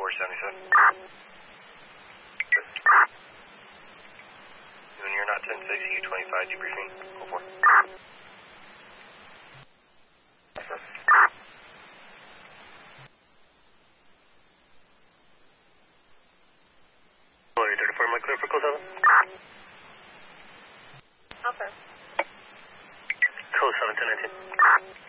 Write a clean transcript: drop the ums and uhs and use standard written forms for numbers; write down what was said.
477. When you're not 10-6, U-25, debriefing. Go for it. Glory 34, am I clear for code 7? Alpha. Code 7, 1019.